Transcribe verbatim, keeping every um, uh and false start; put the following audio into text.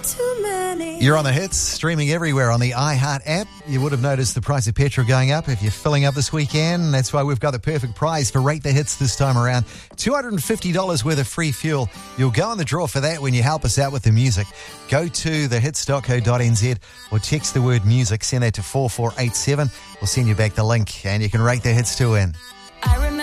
Too many. You're on the hits, streaming everywhere on the iHeart app. You would have noticed the price of petrol going up if you're filling up this weekend. That's why we've got the perfect prize for Rate the Hits this time around. two hundred fifty dollars worth of free fuel. You'll go in the draw for that when you help us out with the music. Go to the hits dot co dot n z or text the word music. Send that to four four eight seven. We'll send you back the link and you can rate the hits to win. I remember